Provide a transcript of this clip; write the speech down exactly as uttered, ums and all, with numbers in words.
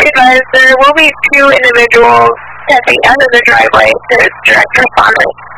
advised, there will be two individuals at the end of the driveway to direct responders.